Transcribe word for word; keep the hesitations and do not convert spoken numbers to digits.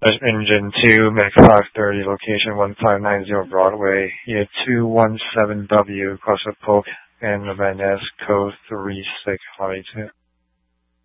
Engine two, Mac five thirty, location one five nine zero Broadway, year two one seven W, Cross of Polk, and the Van Ness code three six five two.